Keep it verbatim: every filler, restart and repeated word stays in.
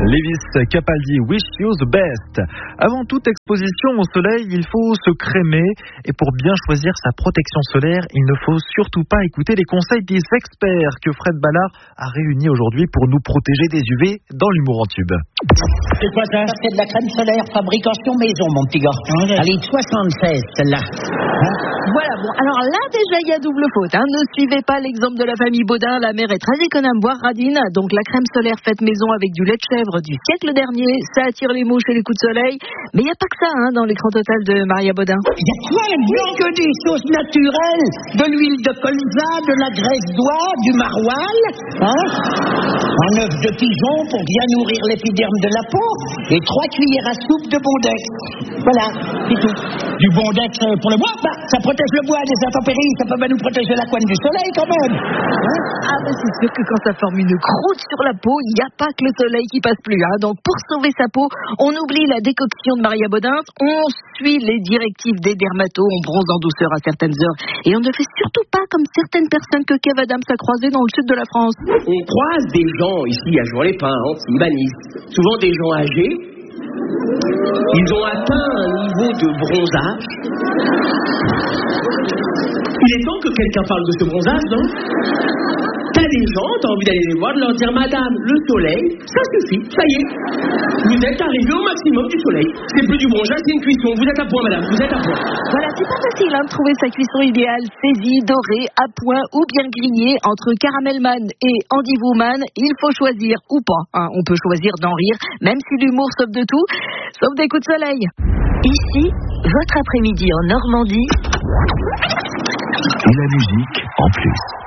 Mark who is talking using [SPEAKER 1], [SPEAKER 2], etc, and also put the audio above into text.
[SPEAKER 1] Lewis Capaldi, Wish You the Best. Avant toute exposition au soleil, il faut se crémer. Et pour bien choisir sa protection solaire, il ne faut surtout pas écouter les conseils des experts que Fred Ballard a réunis aujourd'hui pour nous protéger des U V dans l'humour en tube.
[SPEAKER 2] C'est quoi ça?
[SPEAKER 3] C'est de la crème solaire fabrication maison, mon petit gars.
[SPEAKER 2] Ouais.
[SPEAKER 3] Elle est soixante-seize, celle-là. Hein?
[SPEAKER 4] Voilà, bon, alors là déjà il y a double faute, hein. Ne suivez pas l'exemple de la famille Baudin, la mère est très économe, voire radine. Donc la crème solaire faite maison avec du lait de chèvre du siècle dernier, ça attire les mouches et les coups de soleil. Mais il n'y a pas que ça, hein, dans l'écran total de Maria Baudin.
[SPEAKER 3] Il y a quoi là-dedans? Que des sauces naturelles, de l'huile de colza, de la graisse d'oie, du maroilles, hein? Un œuf de pigeon pour bien nourrir l'épiderme de la peau, et trois cuillères à soupe de bondex. Voilà, c'est tout.
[SPEAKER 2] Du bondex pour le bois?
[SPEAKER 3] Bah, ça protège le bois des intempéries, ça peut bien nous protéger la couenne du soleil quand même. Hein?
[SPEAKER 4] Ah ben c'est sûr que quand ça forme une croûte sur la peau, il n'y a pas que le soleil qui passe plus, hein. Donc pour sauver sa peau, on oublie la décoction de Maria Baudin, on suit les directives des dermatos, on bronze en douceur à certaines heures. Et on ne fait surtout pas comme certaines personnes que Kev Adams a croisées dans le sud de la France.
[SPEAKER 5] On croise des gens ici à Jouan-les-Pins, en Libanis, souvent des gens âgés. Ils ont atteint un niveau de bronzage. Il est temps que quelqu'un parle de ce bronzage, non? T'as des gens, t'as envie d'aller les voir, de leur dire: madame, le soleil, ça suffit, ça y est. Vous êtes arrivé au maximum du soleil. C'est plus du bronzage, c'est une cuisson. Vous êtes à point, madame, vous êtes à point.
[SPEAKER 4] Voilà, c'est pas facile hein, de trouver sa cuisson idéale, saisie, dorée, à point ou bien grillée. Entre Caramelman et Andy Woman, il faut choisir ou pas. Hein. On peut choisir d'en rire, même si l'humour sauve de tout, sauf des coups de soleil.
[SPEAKER 6] Ici, votre après-midi en Normandie.
[SPEAKER 7] Et la musique en plus.